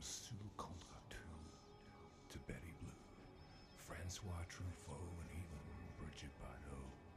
Sous Contractu to Betty Blue, Francois Truffaut, and even Bridget Bardot.